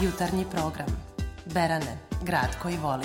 Jutarnji program. Berane, grad koji volim.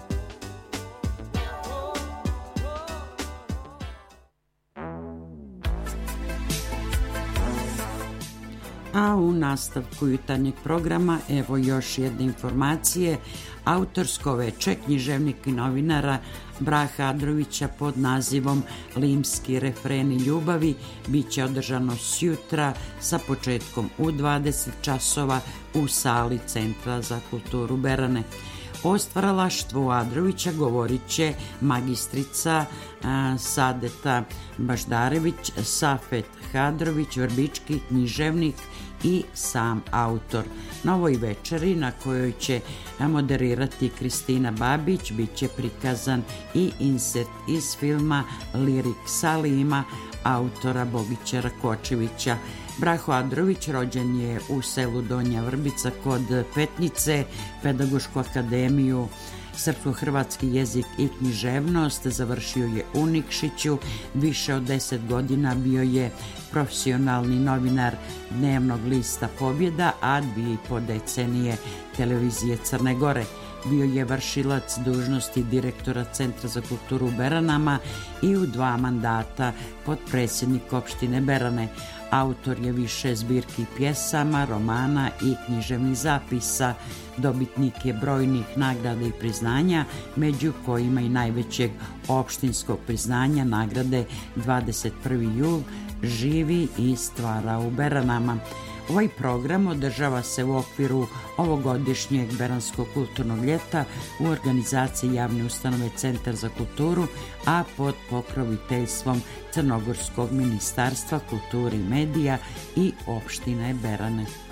A u nastavku jutarnjeg programa evo još jedne informacije. Autorsko veče književnika i novinara Brahe Adrovića pod nazivom Limski refreni ljubavi bit će održano sjutra sa početkom u 20 časova u sali Centra za kulturu Berane. O stvaralaštvu Adrovića govorit će magistrica Sadeta Baždarević, Safet Hadrović, vrbički književnik i sam autor. Na ovoj večeri na kojoj će moderirati Kristina Babić bit će prikazan i insert iz filma Lirik Salima autora Bogića Rakočevića. Braho Adrović rođen je u selu Donja Vrbica kod Petnice, Pedagošku akademiju srpsko-hrvatski jezik i književnost, završio je u Nikšiću, više od 10 godina bio je profesionalni novinar dnevnog lista Pobjeda, a 2,5 decenije televizije Crne Gore. Bio je vršilac dužnosti direktora Centra za kulturu u Beranama i u 2 mandata potpredsjednik opštine Berane. Autor je više zbirki pjesama, romana i književnih zapisa. Dobitnik je brojnih nagrada i priznanja, među kojima i najvećeg opštinskog priznanja nagrade 21. jul živi i stvara u Beranama. Ovaj program održava se u okviru ovogodišnjeg Beranskog kulturnog ljeta u organizaciji javne ustanove Centar za kulturu, a pod pokroviteljstvom Crnogorskog ministarstva kulture i medija i opštine Berane.